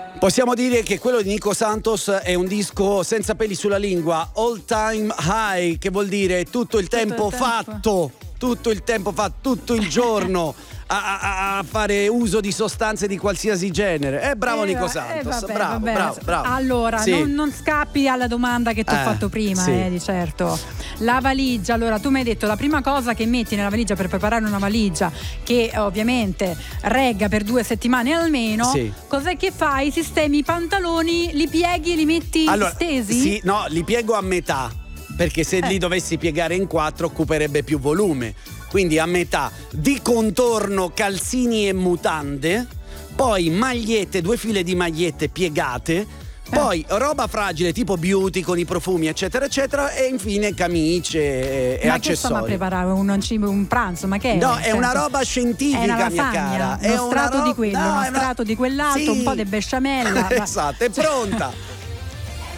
Possiamo dire che quello di Nico Santos è un disco senza peli sulla lingua, all time high, che vuol dire tutto il tempo fatto, tutto il tempo fatto, tutto il giorno a fare uso di sostanze di qualsiasi genere. Bravo Nico Santos, bravo. Allora, sì. non scappi alla domanda che ti ho fatto prima, sì. di certo. La valigia, allora tu mi hai detto la prima cosa che metti nella valigia per preparare una valigia che ovviamente regga per 2 settimane almeno, sì. Cos'è che fai? Sistemi i pantaloni, li pieghi e li metti stesi? Sì, no, li piego a metà, perché se li dovessi piegare in 4 occuperebbe più volume. Quindi a metà, di contorno calzini e mutande, poi magliette, 2 file di magliette piegate, poi roba fragile tipo beauty con i profumi eccetera eccetera, e infine camicie e ma accessori. che stiamo a preparare un pranzo? Ma che è? No, è una roba scientifica, è una mia lasagna, cara. Uno strato di quello, uno strato di quell'altro, sì. un po' di besciamella. Esatto, è pronta.